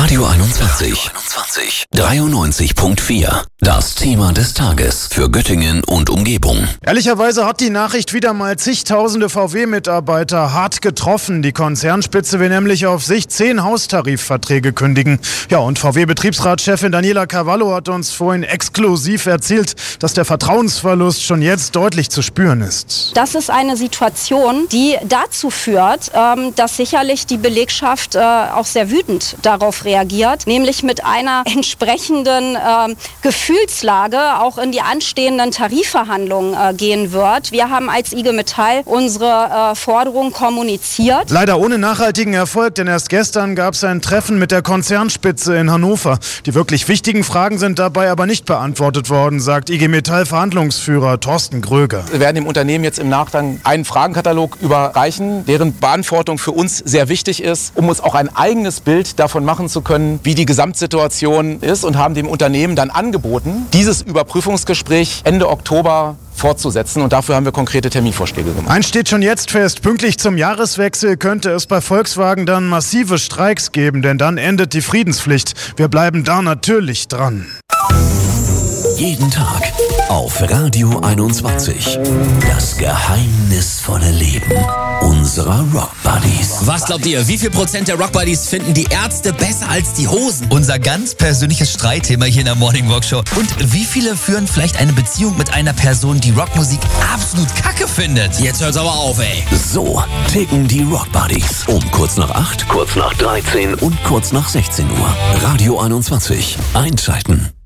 Radio 21. 93.4. Das Thema des Tages für Göttingen und Umgebung. Ehrlicherweise hat die Nachricht wieder mal zigtausende VW-Mitarbeiter hart getroffen. Die Konzernspitze will nämlich auf sich 10 Haustarifverträge kündigen. Ja, und VW-Betriebsratschefin Daniela Cavallo hat uns vorhin exklusiv erzählt, dass der Vertrauensverlust schon jetzt deutlich zu spüren ist. Das ist eine Situation, die dazu führt, dass sicherlich die Belegschaft auch sehr wütend darauf reagiert, nämlich mit einer entsprechenden Gefühlslage auch in die anstehenden Tarifverhandlungen gehen wird. Wir haben als IG Metall unsere Forderung kommuniziert. Leider ohne nachhaltigen Erfolg, denn erst gestern gab es ein Treffen mit der Konzernspitze in Hannover. Die wirklich wichtigen Fragen sind dabei aber nicht beantwortet worden, sagt IG Metall Verhandlungsführer Thorsten Gröger. Wir werden dem Unternehmen jetzt im Nachgang einen Fragenkatalog überreichen, deren Beantwortung für uns sehr wichtig ist, um uns auch ein eigenes Bild davon machen zu können, wie die Gesamtsituation ist, und haben dem Unternehmen dann angeboten, dieses Überprüfungsgespräch Ende Oktober fortzusetzen, und dafür haben wir konkrete Terminvorschläge gemacht. Eins steht schon jetzt fest: Pünktlich zum Jahreswechsel könnte es bei Volkswagen dann massive Streiks geben, denn dann endet die Friedenspflicht. Wir bleiben da natürlich dran. Jeden Tag auf Radio 21. Das geheimnisvolle Leben unserer Rock Buddies. Was glaubt ihr, wie viel Prozent der Rock Buddies finden die Ärzte besser als die Hosen? Unser ganz persönliches Streitthema hier in der Morning Walk Show. Und wie viele führen vielleicht eine Beziehung mit einer Person, die Rockmusik absolut kacke findet? Jetzt hört's aber auf, ey. So ticken die Rock Buddies. Um kurz nach 8, kurz nach 13 und kurz nach 16 Uhr. Radio 21. Einschalten.